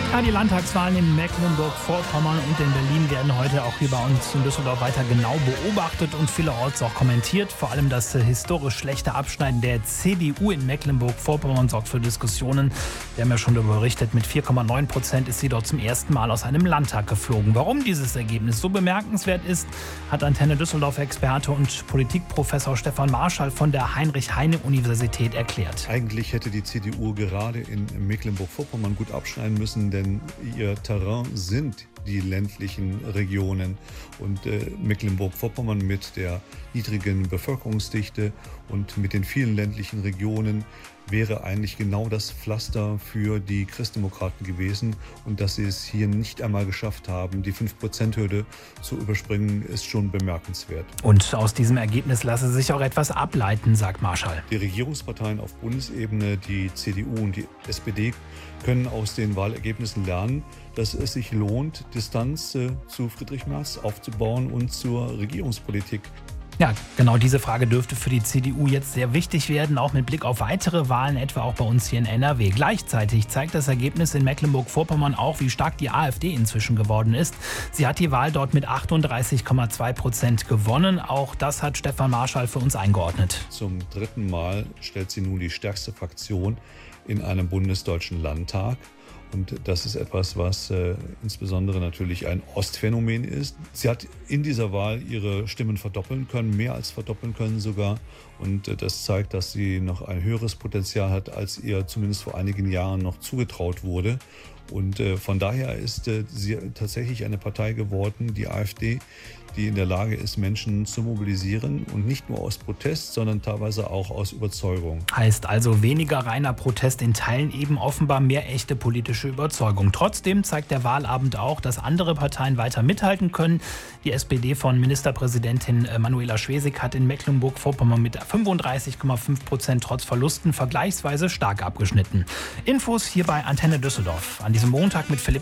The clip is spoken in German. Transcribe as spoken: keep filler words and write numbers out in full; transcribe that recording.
Ja, die Landtagswahlen in Mecklenburg-Vorpommern und in Berlin werden heute auch hier bei uns in Düsseldorf weiter genau beobachtet und vielerorts auch kommentiert. Vor allem das historisch schlechte Abschneiden der C D U in Mecklenburg-Vorpommern sorgt für Diskussionen. Wir haben ja schon darüber berichtet, mit vier Komma neun Prozent ist sie dort zum ersten Mal aus einem Landtag geflogen. Warum dieses Ergebnis so bemerkenswert ist, hat Antenne Düsseldorf-Experte und Politikprofessor Stefan Marschall von der Heinrich-Heine-Universität erklärt. Eigentlich hätte die C D U gerade in Mecklenburg-Vorpommern gut abschneiden müssen, denn ihr Terrain sind die ländlichen Regionen. Und äh, Mecklenburg-Vorpommern mit der niedrigen Bevölkerungsdichte und mit den vielen ländlichen Regionen wäre eigentlich genau das Pflaster für die Christdemokraten gewesen. Und dass sie es hier nicht einmal geschafft haben, die fünf Prozent Hürde zu überspringen, ist schon bemerkenswert. Und aus diesem Ergebnis lasse sich auch etwas ableiten, sagt Marschall. Die Regierungsparteien auf Bundesebene, die C D U und die S P D, können aus den Wahlergebnissen lernen, dass es sich lohnt, Distanz äh, zu Friedrich Merz aufzubauen und zur Regierungspolitik. Ja, genau diese Frage dürfte für die C D U jetzt sehr wichtig werden, auch mit Blick auf weitere Wahlen, etwa auch bei uns hier in N R W. Gleichzeitig zeigt das Ergebnis in Mecklenburg-Vorpommern auch, wie stark die AfD inzwischen geworden ist. Sie hat die Wahl dort mit achtunddreißig Komma zwei Prozent gewonnen. Auch das hat Stefan Marschall für uns eingeordnet. Zum dritten Mal stellt sie nun die stärkste Fraktion in einem bundesdeutschen Landtag. Und das ist etwas, was äh, insbesondere natürlich ein Ostphänomen ist. Sie hat in dieser Wahl ihre Stimmen verdoppeln können, mehr als verdoppeln können sogar. Und äh, das zeigt, dass sie noch ein höheres Potenzial hat, als ihr zumindest vor einigen Jahren noch zugetraut wurde. Und äh, von daher ist äh, sie tatsächlich eine Partei geworden, die AfD, die in der Lage ist, Menschen zu mobilisieren und nicht nur aus Protest, sondern teilweise auch aus Überzeugung. Heißt also weniger reiner Protest, in Teilen eben offenbar mehr echte politische Überzeugung. Trotzdem zeigt der Wahlabend auch, dass andere Parteien weiter mithalten können. Die S P D von Ministerpräsidentin Manuela Schwesig hat in Mecklenburg-Vorpommern mit fünfunddreißig Komma fünf Prozent trotz Verlusten vergleichsweise stark abgeschnitten. Infos hier bei Antenne Düsseldorf an diesem Montag mit Philipp